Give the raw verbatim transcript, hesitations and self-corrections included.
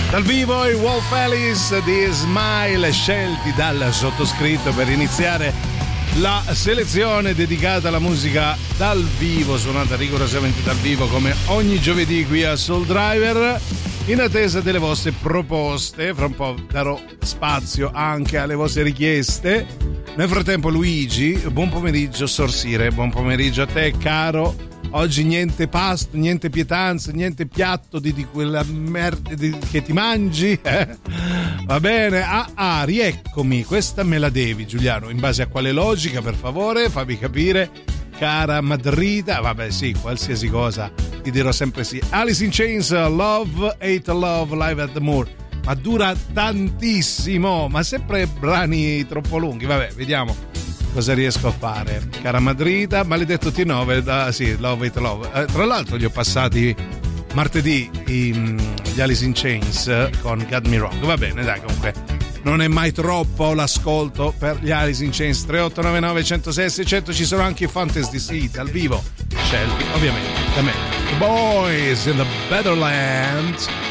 Dal vivo i Wolf Alice di Smile, scelti dal sottoscritto per iniziare la selezione dedicata alla musica dal vivo, suonata rigorosamente dal vivo come ogni giovedì qui a Soul Driver, in attesa delle vostre proposte. Fra un po' darò spazio anche alle vostre richieste. Nel frattempo Luigi, buon pomeriggio Sorsire, buon pomeriggio a te caro. Oggi niente pasto, niente pietanza, niente piatto di, di quella merda di, che ti mangi, eh? Va bene? Ah, ah, rieccomi, questa me la devi Giuliano, in base a quale logica, per favore, fammi capire, cara Madrida. Vabbè sì, qualsiasi cosa, ti dirò sempre sì. Alice in Chains, Love, Hate Love, Live at the Moor, ma dura tantissimo, ma sempre brani troppo lunghi, vabbè, vediamo cosa riesco a fare, cara Madrida. Maledetto T nove, da, sì, Love It Love. Eh, tra l'altro li ho passati martedì i, gli Alice in Chains con Got Me Wrong. Va bene, dai, comunque non è mai troppo l'ascolto per gli Alice in Chains. Tre otto nove nove uno zero sei sei zero zero. Ci sono anche i Fantasy City dal vivo, scelti ovviamente da me. The Boys in the Better Land.